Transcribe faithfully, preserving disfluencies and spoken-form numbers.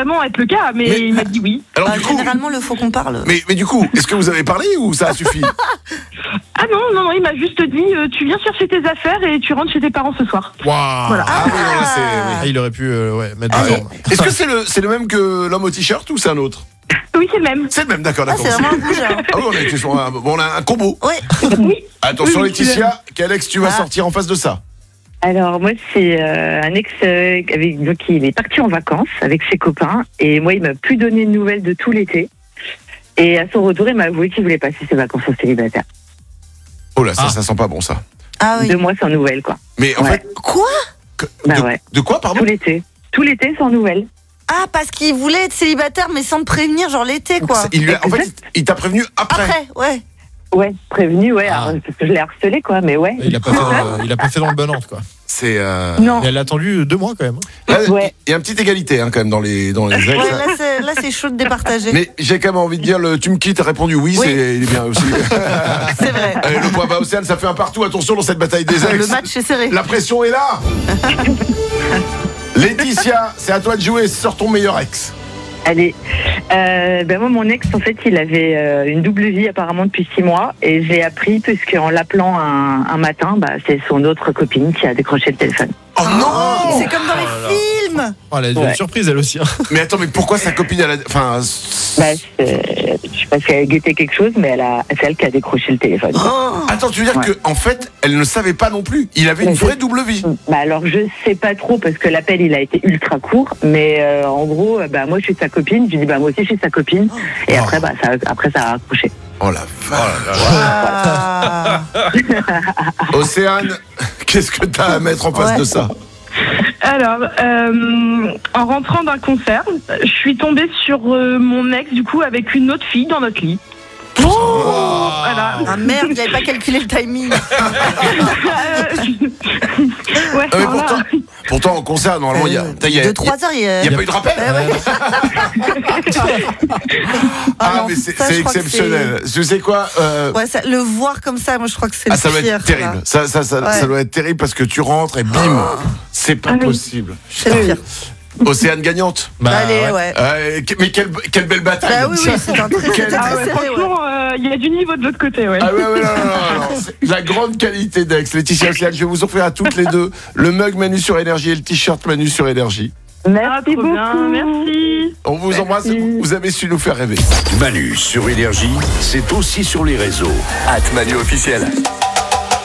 vraiment être le cas, mais, Mais- il m'a dit oui. Alors Bah, du coup, généralement, le faut qu'on parle. mais, mais du coup, est-ce que vous avez parlé ou ça a suffi? Ah non, non, non, il m'a juste dit euh, tu viens chercher tes affaires et tu rentres chez tes parents ce soir. Waouh. Voilà. Ah oui, non, là, c'est... oui. Ah, il aurait pu euh, ouais, mettre Ah des oui. formes. Est-ce que c'est le, c'est le même que l'homme au t-shirt ou c'est un autre? Oui, c'est le même. C'est le même, d'accord, Ah, d'accord. c'est vraiment un bougeur. Ah oui, on a, été sur un, bon, on a un combo. Ouais. Oui. Attention Oui, Laetitia, quel ex tu vas Ah. sortir en face de ça? Alors moi c'est euh, un ex euh, avec donc il est parti en vacances avec ses copains et moi il m'a plus donné de nouvelles de tout l'été et à son retour il m'a avoué qu'il voulait passer ses vacances en célibataire. Oh là, ça, Ah. ça sent pas bon ça. Ah oui. Deux mois sans nouvelles quoi. Mais en Ouais. fait, Quoi? que- Bah de, ouais. de quoi, pardon? Tout l'été. Tout l'été sans nouvelles. Ah, parce qu'il voulait être célibataire, mais sans te prévenir, genre l'été, quoi. Il lui a- en fait, il- il t'a prévenu après. Après, ouais. Ouais, prévenu, ouais, Ah. alors, parce que je l'ai harcelé quoi, mais ouais. Il a pas fait, euh, il a pas fait dans le bon ordre, quoi. C'est. Euh... Non. Et elle a attendu deux mois quand même. Là, Ouais. il y a une petite égalité hein, quand même dans les dans les ex. Ouais, hein. là, c'est, là, c'est chaud de départager. Mais j'ai quand même envie de dire le tu me quittes, t'as répondu oui, Oui. c'est il est bien aussi. C'est vrai. Allez, le point va Océane, ça fait un partout. Attention dans cette bataille des ex. Le match est serré. La pression est là. Laetitia, c'est à toi de jouer. Sors ton meilleur ex. Allez, euh, ben moi mon ex en fait il avait euh, une double vie apparemment depuis six mois et j'ai appris parce qu'en l'appelant un, un matin, bah, c'est son autre copine qui a décroché le téléphone. Oh non. C'est comme dans les là là. films. Oh, elle a eu Ouais. une surprise elle aussi. hein. Mais attends, mais pourquoi sa copine elle a... Enfin. Bah, c'est- je sais pas si elle a guetté quelque chose, mais elle a, c'est elle qui a décroché le téléphone. Oh. Attends, tu veux dire Ouais. que en fait, elle ne savait pas non plus. Il avait une Mais vraie je- double vie. Bah alors je sais pas trop parce que l'appel il a été ultra court, mais euh, en gros euh, bah moi je suis sa copine, je lui dis bah moi aussi je suis sa copine et Oh. après bah ça après ça a raccroché. Oh la vache. Ah. Océane, qu'est-ce que t'as à mettre en face Ouais. de ça? Alors, euh, en rentrant d'un concert, je suis tombée sur euh, mon ex, du coup, avec une autre fille dans notre lit. Voilà. Ah merde, j'avais pas calculé le timing. Euh, ouais, Ah, mais voilà. pourtant, pourtant, en concert, normalement, il y a. Euh, il y a- de trois heures, il y a. Il n'y a pas eu de rappel? Ouais, ouais. Ah, non, mais c'est ça, c'est je crois que exceptionnel. Tu sais quoi euh, Ouais, ça, le voir comme ça, moi je crois que c'est ah, le ça doit pire. être terrible. là. Ça, ça, ça, Ouais. ça doit être terrible parce que tu rentres et bim, c'est pas Ah oui. possible. C'est le pire. Océane gagnante. Bah, Allez, ouais. ouais. Euh, que- mais quelle, quelle belle bataille. Bah oui, oui, c'est un très, Quel- c'était Ah très ouais, serré, ouais. franchement, euh, il y a du niveau de l'autre côté, ouais. Ah ouais, ouais, non, non, non, non. C'est la grande qualité d'ex. Laetitia, Océane, je vais vous offrir à toutes les deux le mug Manu sur Énergie et le t-shirt Manu sur Énergie. Merci Ah, trop beaucoup. bien, merci. On vous embrasse, vous avez su nous faire rêver. Manu sur Énergie, c'est aussi sur les réseaux. At Manu officiel.